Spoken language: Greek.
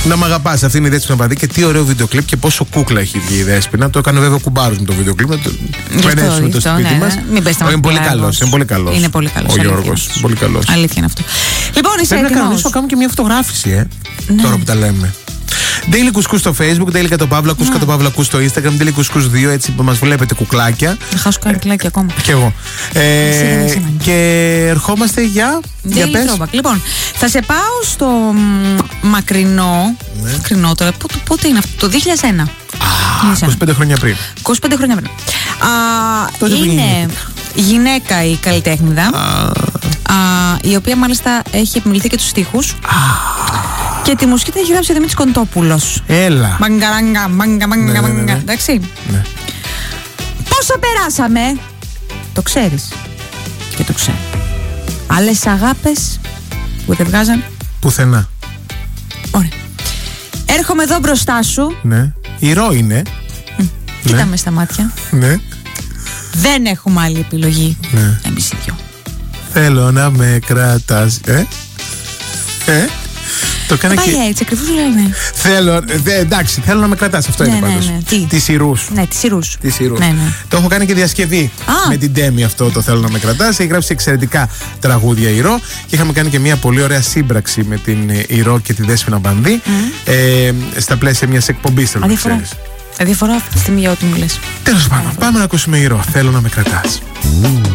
Να μ' αγαπάς, αυτή είναι η Δέσποινα Παδί και τι ωραίο βίντεο κλιπ και πόσο κούκλα έχει βγει η Δέσποινα. Το έκανε βέβαια ο κουμπάρος με το βίντεο κλιπ. Να το πενέσουμε το σπίτι μας. Είναι πολύ καλός. Είναι πολύ καλός. Είναι πολύ καλός. Ο Γιώργος. Πολύ καλός. Αλήθεια είναι αυτό. Λοιπόν, είσαι έτοιμος? Πρέπει να κανονίσω να κάνουμε και μια φωτογράφηση, τώρα που τα λέμε. Daily Couscous στο Facebook, Daily Κατοπαύλα, Κατοπαύλα στο Instagram, Daily Couscous 2, έτσι που μας βλέπετε κουκλάκια. Θα χάσω καρκλάκια ακόμα. Κι εγώ. Και ερχόμαστε για πες. Λοιπόν, θα σε πάω στο μακρινό. Μακρινό τώρα. Πότε είναι αυτό? Το 2001. 25 χρόνια πριν. 25 χρόνια πριν. Είναι γυναίκα η καλλιτέχνηδα, η οποία μάλιστα έχει επιμεληθεί και τους στίχους. Και τη μουσική την έχει γράψει ο Δημήτρης Κοντόπουλος. Έλα. Μάγκα. Εντάξει. Ναι. Πόσο περάσαμε? Το ξέρεις. Και το ξέρω. Άλλες αγάπες που δεν βγάζαν πουθενά. Ωραία. Έρχομαι εδώ μπροστά σου. Ναι. Ηρώ είναι. Κοίτα με στα μάτια. Ναι. Δεν έχουμε άλλη επιλογή. Ναι. Εμείς οι δυο. Θέλω να με κρατάς. Το έκανα και έτσι, ακριβώς λένε. Εντάξει, θέλω να με κρατάς. Αυτό είναι πάντως. Τις Ηρούς. Ναι, τις Ηρούς. Ναι. Το έχω κάνει και διασκευή με την Ντέμι αυτό το θέλω να με κρατάς. Έχει γράψει εξαιρετικά τραγούδια Ηρώ. Και είχαμε κάνει και μια πολύ ωραία σύμπραξη με την Ηρώ και τη Δέσποινα Παδί στα πλαίσια μιας εκπομπής. Αδιαφορά αυτή τη στιγμή για ό,τι μου λες. Τέλος πάντων, πάμε να ακούσουμε Ηρώ. Θέλω να με κρατάς.